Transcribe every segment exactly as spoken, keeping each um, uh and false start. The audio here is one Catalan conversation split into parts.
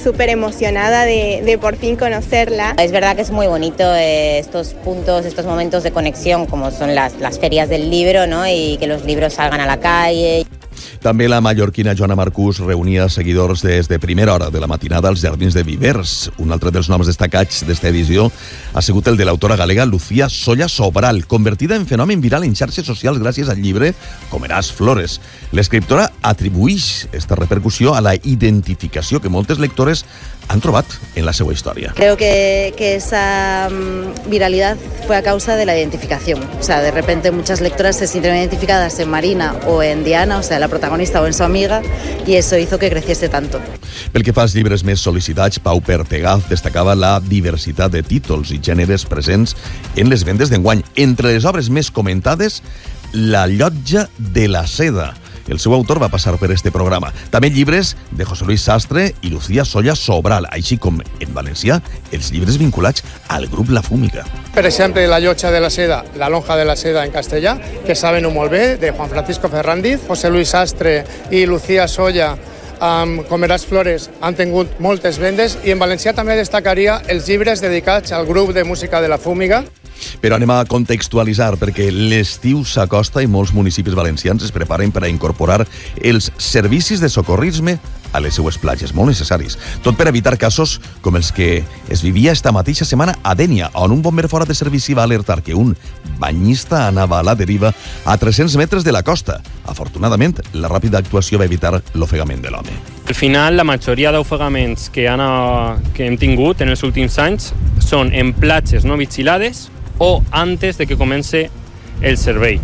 súper emocionada de, de por fin conocerla. Es verdad que es muy bonito eh, estos puntos, estos momentos de conexión, como son las, las ferias del libro, ¿no? Y que los libros salgan a la calle. També la mallorquina Joana Marcús reunia seguidors des de primera hora de la matinada als Jardins de Vivers. Un altre dels noms destacats d'esta edició ha sigut el de l'autora galega Lucía Solla Sobral, convertida en fenomen viral en xarxes socials gràcies al llibre Comeràs flores. L'escriptora atribueix esta repercussió a la identificació que moltes lectores han trobat en la seva història. Creo que, que esa um, viralidad fue a causa de la identificación. O sea, de repente muchas lectoras se sintieron identificadas en Marina o en Diana, o sea, la protagonista o en su amiga, y eso hizo que creciese tanto. Pel que fa als llibres més sol·licitats, Pau Pertegaz destacava la diversitat de títols i gèneres presents en les vendes d'enguany. Entre les obres més comentades, La llotja de la seda. El seu autor va passar per este programa. També llibres de José Luis Sastre i Lucía Solla Sobral, així com, en valencià, els llibres vinculats al grup La Fúmiga. Per exemple, La llotja de la seda, La lonja de la seda en castellà, que saben molt bé, de Juan Francisco Ferrandiz. José Luis Sastre i Lucía Solla amb Comeràs flores han tingut moltes vendes, i en valencià també destacaria els llibres dedicats al grup de música de La Fúmiga. Però anem a contextualitzar, perquè l'estiu s'acosta i molts municipis valencians es preparen per a incorporar els servicis de socorrisme a les seues platges, molt necessaris. Tot per evitar casos com els que es vivia esta mateixa setmana a Dénia, on un bomber fora de servici va alertar que un banyista anava a la deriva a tres-cents metres de la costa. Afortunadament, la ràpida actuació va evitar l'ofegament de l'home. Al final, la majoria d'ofegaments que, han, que hem tingut en els últims anys són en platges no vigilades o antes de que comence el servei.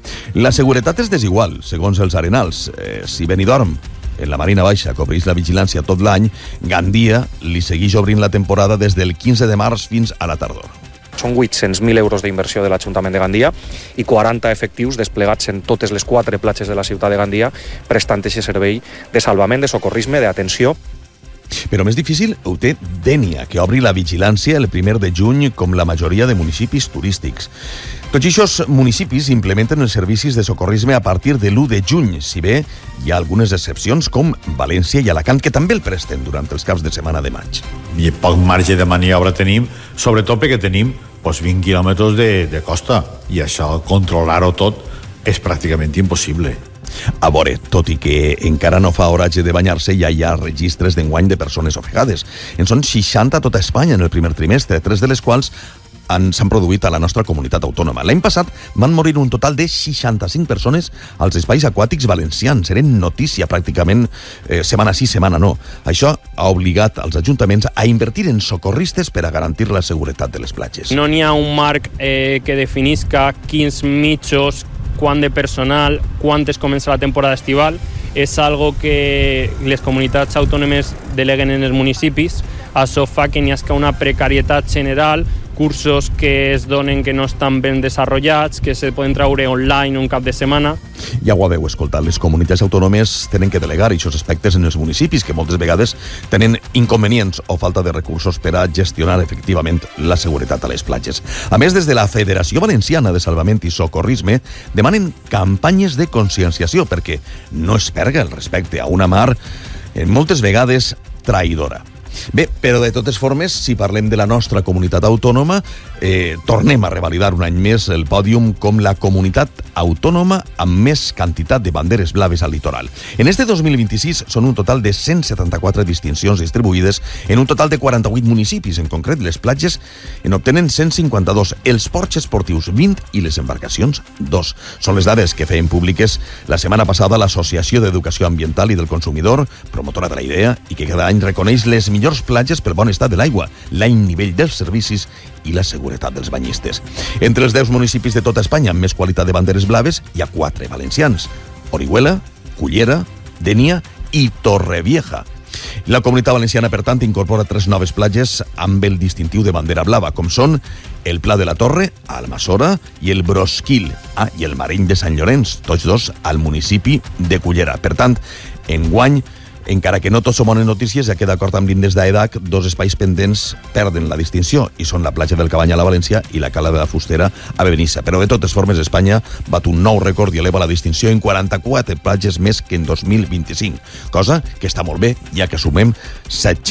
La seguretat és desigual, segons els arenals. Eh, si Benidorm, en la Marina Baixa, cobreix la vigilància tot l'any, Gandia li segueix obrint la temporada des del quinze de març fins a la tardor. Són vuit-cents mil euros d'inversió de l'Ajuntament de Gandia i quaranta efectius desplegats en totes les quatre platges de la ciutat de Gandia, prestant aquest servei de salvament, de socorrisme, d'atenció. Però més difícil ho té Dénia, que obri la vigilància el primer de juny com la majoria de municipis turístics. Tots aquests municipis implementen els servicis de socorrisme a partir de l'u de juny, si bé hi ha algunes excepcions com València i Alacant, que també el presten durant els caps de setmana de maig. I poc marge de maniobra tenim, sobretot perquè tenim doncs, vint quilòmetres de, de costa, i això, controlar-ho tot, és pràcticament impossible. A veure, tot i que encara no fa horatge de banyar-se, ja hi ha registres d'enguany de persones ofegades. En són seixanta a tota Espanya en el primer trimestre, tres de les quals s'han produït a la nostra comunitat autònoma. L'any passat van morir un total de seixanta-cinc persones als espais aquàtics valencians. Eren notícia pràcticament eh, setmana sí, setmana no. Això ha obligat els ajuntaments a invertir en socorristes per a garantir la seguretat de les platges. No n'hi ha un marc eh, que definisca quins mitjos, quant de personal, quan es comença la temporada estival. És algo que les comunitats autònomes deleguen en els municipis. Això fa que n'hi hagi una precarietat general, cursos que es donen que no estan ben desenvolupats, que se poden treure online un cap de setmana. Ja ho haveu escoltat, les comunitats autònomes tenen que delegar aquests aspectes en els municipis, que moltes vegades tenen inconvenients o falta de recursos per a gestionar efectivament la seguretat a les platges. A més, des de la Federació Valenciana de Salvament i Socorrisme demanen campanyes de conscienciació perquè no es perga el respecte a una mar en moltes vegades traïdora. Bé, però de totes formes, si parlem de la nostra comunitat autònoma, eh, tornem a revalidar un any més el pòdium com la comunitat autònoma amb més quantitat de banderes blaves al litoral. En este dos mil vint-i-sis són un total de cent setanta-quatre distincions distribuïdes en un total de quaranta-vuit municipis. En concret, les platges en obtenen cent cinquanta-dos, els ports esportius vint i les embarcacions dos. Són les dades que feien públiques la setmana passada l'Associació d'Educació Ambiental i del Consumidor, promotora de la idea, i que cada any reconeix les millors millors platges pel bon estat de l'aigua, l'alt nivell dels servicis i la seguretat dels banyistes. Entre els deu municipis de tota Espanya amb més qualitat de banderes blaves hi ha quatre valencians: Orihuela, Cullera, Dénia i Torrevieja. La comunitat valenciana, per tant, incorpora tres noves platges amb el distintiu de bandera blava, com són el Pla de la Torre, a Almassora, i el Brosquil, ah, i el Mareny de Sant Llorenç, tots dos al municipi de Cullera. Per tant, enguany, encara que no tots són bones notícies, ja que d'acord amb l'índex d'EDAC, dos espais pendents perden la distinció, i són la platja del Cabanyal a València i la Cala de la Fustera a Benissa. Però de totes formes, Espanya bat un nou rècord i eleva la distinció en quaranta-quatre platges més que en dos mil vint-i-cinc, cosa que està molt bé, ja que sumem set-cents